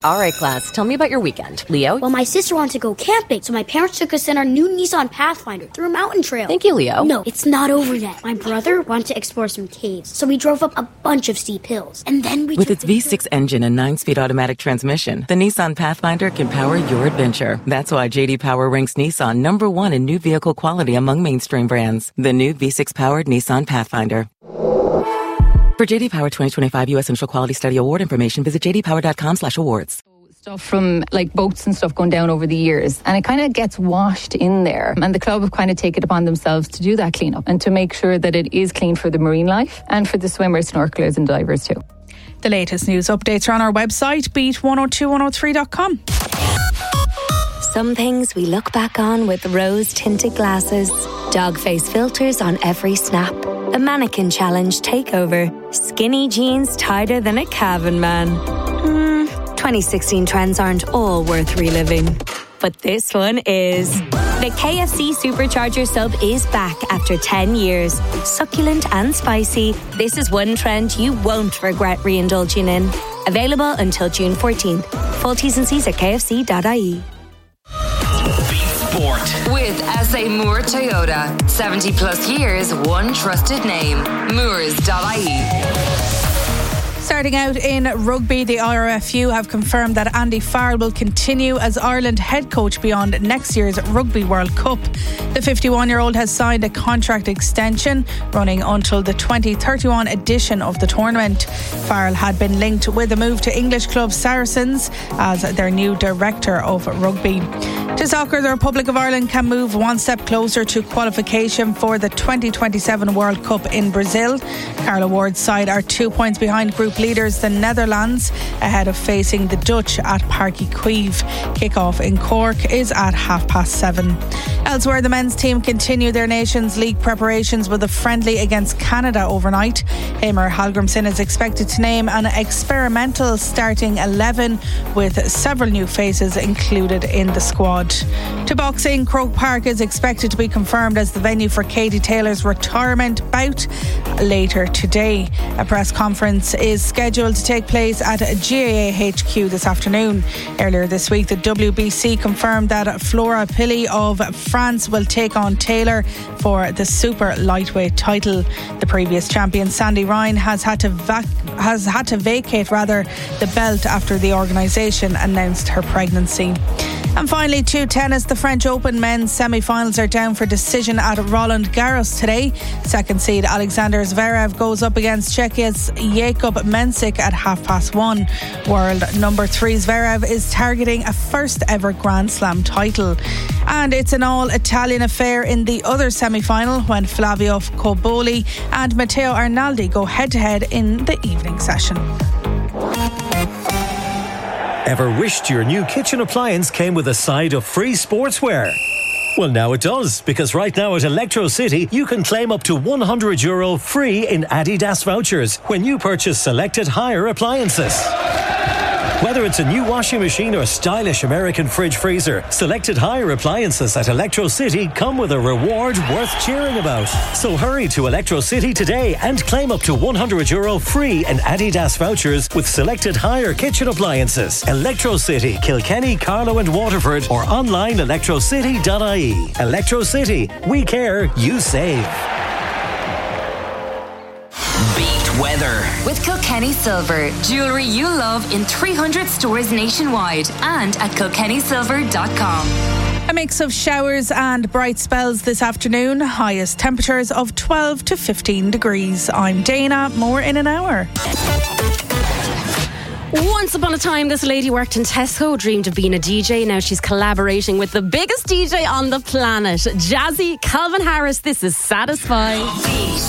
All right, class, tell me about your weekend. Leo? Well, my sister wanted to go camping, so my parents took us in our new Nissan Pathfinder through a mountain trail. Thank you, Leo. No, it's not over yet. My brother wanted to explore some caves, so we drove up a bunch of steep hills. And then we With its V6 engine and 9-speed automatic transmission, the Nissan Pathfinder can power your adventure. That's why J.D. Power ranks Nissan number 1 in new vehicle quality among mainstream brands. The new V6-powered Nissan Pathfinder. For J.D. Power 2025 U.S. Initial Quality Study Award information, visit jdpower.com/awards. Stuff from like boats and stuff going down over the years, and it kind of gets washed in there, and the club have kind of taken it upon themselves to do that cleanup and to make sure that it is clean for the marine life and for the swimmers, snorkelers and divers too. The latest news updates are on our website, beat102103.com. Some things we look back on with rose-tinted glasses, dog face filters on every snap, a mannequin challenge takeover, skinny jeans tighter than a Calvin man. 2016 trends aren't all worth reliving, but this one is. The KFC Supercharger sub is back after 10 years. Succulent and spicy, this is one trend you won't regret re-indulging in. Available until June 14th. Full T's and C's at kfc.ie. Sport with SA Moore Toyota. 70 plus years, one trusted name. Moores.ie. Starting out in rugby, the IRFU have confirmed that Andy Farrell will continue as Ireland head coach beyond next year's Rugby World Cup. The 51-year-old has signed a contract extension running until the 2031 edition of the tournament. Farrell had been linked with a move to English club Saracens as their new director of rugby. To soccer, the Republic of Ireland can move one step closer to qualification for the 2027 World Cup in Brazil. Carla Ward's side are 2 points behind group leaders, the Netherlands, ahead of facing the Dutch at Parc y Cuivre. Kick-off in Cork is at 7:30. Elsewhere, the men's team continue their Nations League preparations with a friendly against Canada overnight. Eamon Hallgrimsson is expected to name an experimental starting 11 with several new faces included in the squad. To boxing, Croke Park is expected to be confirmed as the venue for Katie Taylor's retirement bout later today. A press conference is scheduled to take place at GAA HQ this afternoon. Earlier this week, the WBC confirmed that Flora Pili of France will take on Taylor for the super lightweight title. The previous champion Sandy Ryan has had to vacate the belt after the organisation announced her pregnancy. And finally, to tennis, the French Open men's semi-finals are down for decision at Roland Garros today. Second seed Alexander Zverev goes up against Czechia's Jakub Mensik at 1:30. World number 3 Zverev is targeting a first ever Grand Slam title. And it's an all-Italian affair in the other semi-final when Flavio Cobolli and Matteo Arnaldi go head-to-head in the evening session. Ever wished your new kitchen appliance came with a side of free sportswear? Well, now it does, because right now at Electro City, you can claim up to €100 free in Adidas vouchers when you purchase selected hire appliances. Whether it's a new washing machine or stylish American fridge freezer, selected hire appliances at Electro City come with a reward worth cheering about. So hurry to Electro City today and claim up to €100 free in Adidas vouchers with selected hire kitchen appliances. Electro City, Kilkenny, Carlow and Waterford, or online electrocity.ie. Electro City, we care, you save. Weather with Kilkenny Silver, jewellery you love in 300 stores nationwide and at kilkennysilver.com. A mix of showers and bright spells this afternoon. Highest temperatures of 12 to 15 degrees. I'm Dana. More in an hour. Once upon a time, this lady worked in Tesco, dreamed of being a DJ. Now she's collaborating with the biggest DJ on the planet, Jazzy Calvin Harris. This is Satisfy.